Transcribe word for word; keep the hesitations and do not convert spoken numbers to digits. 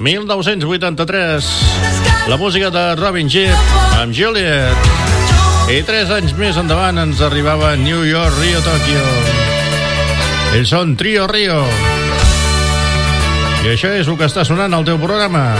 mil nou-cents vuitanta-tres. La música de Robin Gibb amb Juliet. I tres anys més endavant ens arribava New York, Rio, Tòquio. Ells són Trio Rio. I això és el que està sonant al teu programa.